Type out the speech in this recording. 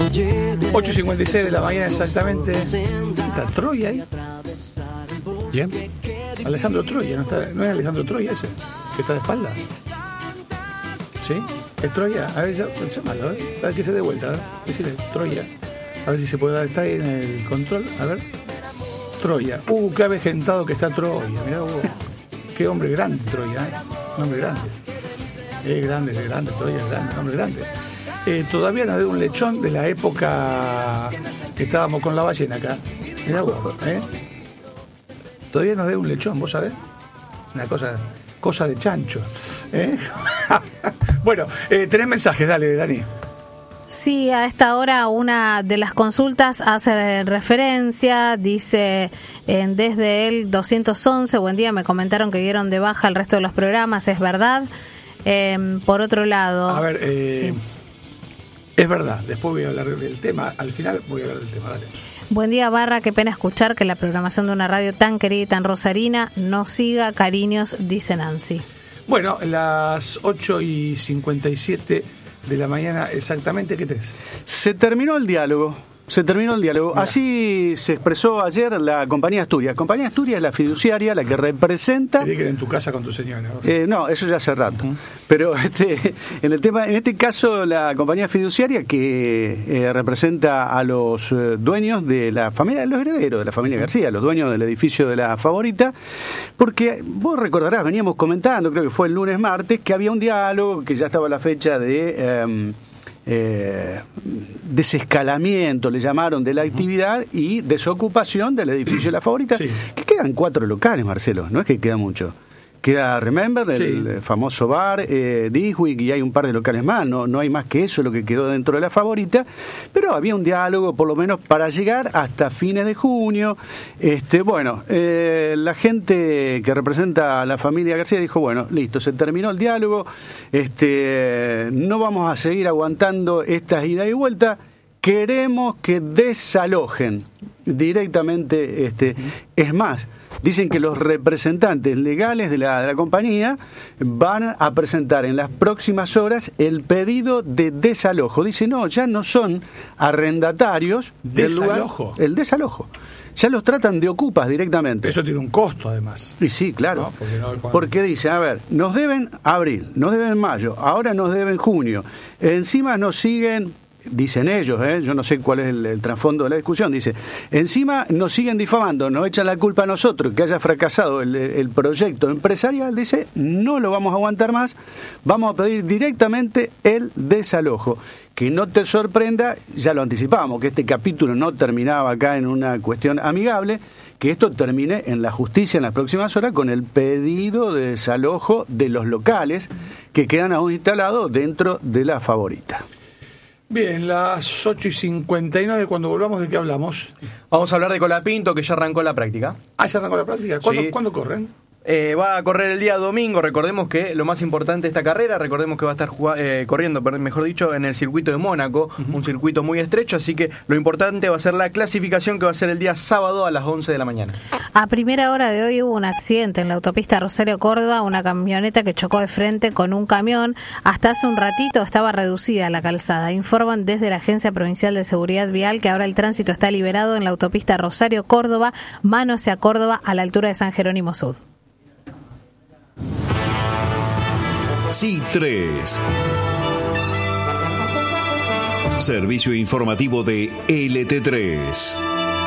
8:56 de la mañana exactamente. ¿Está Troya ahí? Bien. Alejandro Troya, ¿no es Alejandro Troya ese? Que está de espalda. ¿Sí? ¿Es Troya? A ver, llámalo, a ver que se dé vuelta, a ver. Decirle, Troya. A ver si se puede dar. Está ahí en el control. A ver. Troya. Qué avejentado que está Troya. Mirá vos. Qué hombre grande Troya, ¿eh? Un hombre grande. Es grande, Troya es grande, un hombre grande. Todavía nos debe un lechón de la época que estábamos con la ballena acá. Mirá vos, ¿eh? Todavía nos debe un lechón, ¿vos sabés? Una cosa de chancho, ¿eh? Bueno, tenés mensajes, dale, Dani. Sí, a esta hora una de las consultas hace referencia, dice desde el 211, buen día, me comentaron que dieron de baja el resto de los programas, ¿es verdad? Por otro lado... A ver, sí. Es verdad, después voy a hablar del tema, al final voy a hablar del tema, dale. Buen día, Barra, qué pena escuchar que la programación de una radio tan querida y tan rosarina no siga, cariños, dice Nancy. Bueno, las 8:57 de la mañana exactamente, ¿qué tenés? Se terminó el diálogo. Mirá. Así se expresó ayer la Compañía Asturias. Compañía Asturias es la fiduciaria, la que representa... Quería que era en tu casa con tu señora. No, eso ya hace rato. Pero en este caso la Compañía Fiduciaria que representa a los dueños de la familia, los herederos de la familia García, los dueños del edificio de La Favorita, porque vos recordarás, veníamos comentando, creo que fue el lunes, martes, que había un diálogo, que ya estaba la fecha de... desescalamiento, le llamaron, de la actividad y desocupación del edificio de La Favorita, sí. Que quedan 4 locales, Marcelo, no es que queda mucho. Queda Remember, el famoso bar, Diswick, y hay un par de locales más, no hay más que eso lo que quedó dentro de La Favorita, pero había un diálogo por lo menos para llegar hasta fines de junio. La gente que representa a la familia García dijo, bueno, listo, se terminó el diálogo, no vamos a seguir aguantando estas idas y vueltas, queremos que desalojen directamente, es más, dicen que los representantes legales de la compañía van a presentar en las próximas horas el pedido de desalojo. Dice, no, ya no son arrendatarios del lugar. El desalojo. Ya los tratan de ocupas directamente. Eso tiene un costo, además. Y sí, claro. Porque dice, a ver, nos deben abril, nos deben mayo, ahora nos deben junio. Encima nos siguen... Dicen ellos, yo no sé cuál es el trasfondo de la discusión, dice, encima nos siguen difamando, nos echan la culpa a nosotros que haya fracasado el proyecto empresarial, dice, no lo vamos a aguantar más, vamos a pedir directamente el desalojo. Que no te sorprenda, ya lo anticipamos, que este capítulo no terminaba acá en una cuestión amigable, que esto termine en la justicia en las próximas horas con el pedido de desalojo de los locales que quedan aún instalados dentro de La Favorita. Bien, las 8:59, cuando volvamos, ¿de qué hablamos? Vamos a hablar de Colapinto, que ya arrancó la práctica. Ah, ¿ya arrancó la práctica? ¿Cuándo corren? Va a correr el día domingo. Recordemos que lo más importante de esta carrera, recordemos que va a estar corriendo, mejor dicho, en el circuito de Mónaco, un circuito muy estrecho, así que lo importante va a ser la clasificación, que va a ser el día sábado a las 11 de la mañana. A primera hora de hoy hubo un accidente en la autopista Rosario-Córdoba, una camioneta que chocó de frente con un camión. Hasta hace un ratito estaba reducida la calzada. Informan desde la Agencia Provincial de Seguridad Vial que ahora el tránsito está liberado en la autopista Rosario-Córdoba, mano hacia Córdoba, a la altura de San Jerónimo Sud. C3. Servicio informativo de LT3.